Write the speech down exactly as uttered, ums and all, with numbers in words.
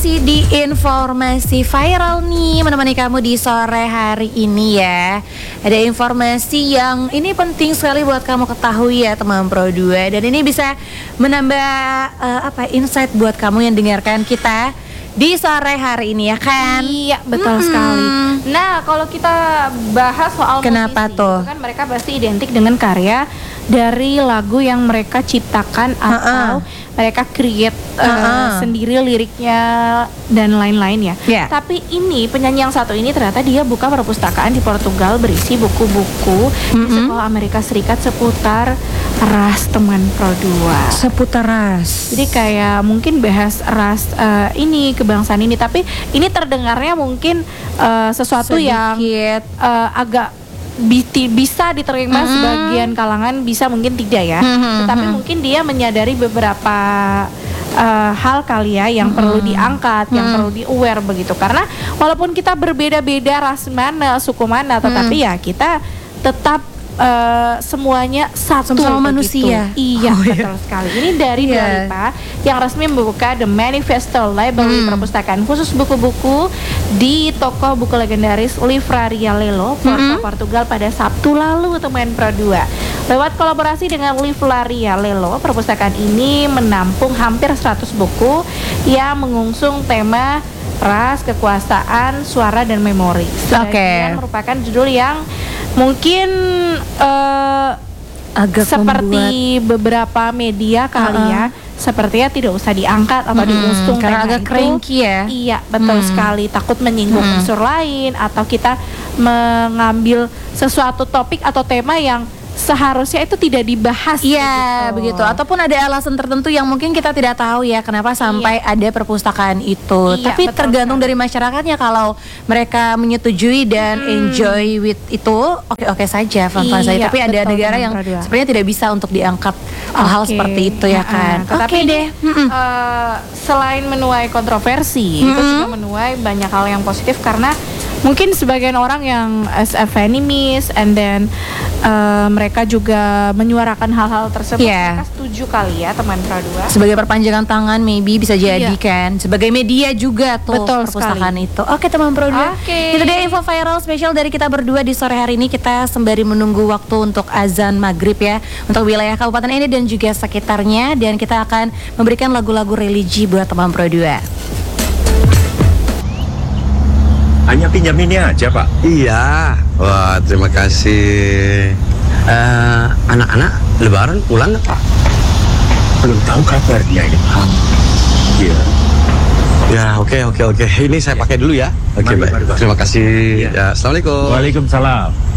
Di informasi viral nih menemani kamu di sore hari ini ya. Ada informasi yang ini penting sekali buat kamu ketahui ya teman Pro dua. Dan ini bisa menambah uh, apa insight buat kamu yang dengarkan kita di sore hari ini ya kan? Iya betul hmm. sekali. Nah kalau kita bahas soal kenapa musisi, tuh? Itu kan mereka pasti identik dengan karya dari lagu yang mereka ciptakan atau uh-uh. mereka create uh, uh-uh. sendiri liriknya dan lain-lain ya. Yeah. Tapi ini penyanyi yang satu ini ternyata dia buka perpustakaan di Portugal berisi buku-buku mm-hmm. di sekolah Amerika Serikat seputar ras teman Pro dua. Seputar ras. Jadi kayak mungkin bahas ras uh, ini kebangsaan ini, tapi ini terdengarnya mungkin uh, sesuatu sedikit yang uh, agak bisa diterima mm-hmm. sebagian kalangan, bisa mungkin tidak ya. Mm-hmm. Tetapi mungkin dia menyadari beberapa uh, hal kali ya yang mm-hmm. perlu diangkat, mm-hmm. yang perlu di-aware begitu. Karena walaupun kita berbeda-beda ras mana, suku mana, tetapi mm-hmm. ya kita tetap Uh, semuanya satu sama manusia. Iya, oh, betul iya. sekali. Ini dari yeah. Dua Lipa yang resmi membuka The Manifesto Library, hmm. perpustakaan khusus buku-buku di toko buku legendaris Livraria Lelo, Porto, hmm. Portugal pada Sabtu lalu teman Pro dua. Lewat kolaborasi dengan Livraria Lelo, perpustakaan ini menampung hampir seratus buku yang mengusung tema ras, kekuasaan, suara, dan memori. Sebagian okay. merupakan judul yang mungkin uh, agak seperti membuat beberapa media kali uh-uh. ya, sepertinya tidak usah diangkat atau hmm, diusung karena agak cranky ya. Iya betul hmm. sekali, takut menyinggung hmm. unsur lain atau kita mengambil sesuatu topik atau tema yang seharusnya itu tidak dibahas. Iya begitu. begitu Ataupun ada alasan tertentu yang mungkin kita tidak tahu ya kenapa sampai iya. ada perpustakaan itu. Iya, tapi tergantung sekali. Dari masyarakatnya. Kalau mereka menyetujui dan hmm. enjoy with itu, oke-oke saja, fun-fun saja. Tapi ada negara yang sebenarnya tidak bisa untuk diangkat hal-hal okay. seperti itu ya kan. Oke okay deh. Uh, selain menuai kontroversi, mm-hmm. itu juga menuai banyak hal yang positif karena mungkin sebagian orang yang as a feminist and then uh, mereka juga menyuarakan hal-hal tersebut, yeah. mereka setuju kali ya teman Pro dua. Sebagai perpanjangan tangan maybe bisa jadi yeah. kan. Sebagai media juga tuh betul perpustakaan sekali. Itu. Oke teman Pro dua. Okay. Itu dia info viral spesial dari kita berdua di sore hari ini. Kita sembari menunggu waktu untuk azan maghrib ya untuk wilayah kabupaten ini dan juga sekitarnya, dan kita akan memberikan lagu-lagu religi buat teman Pro dua. Hanya pinjam ini aja Pak? Iya. Wah terima kasih. uh, Anak-anak lebaran pulang nggak Pak? Belum tahu kabarnya ini Pak. Iya. Ya oke oke oke. Ini saya pakai dulu ya. Oke baik. Terima kasih. Ya. Ya, assalamualaikum. Waalaikumsalam.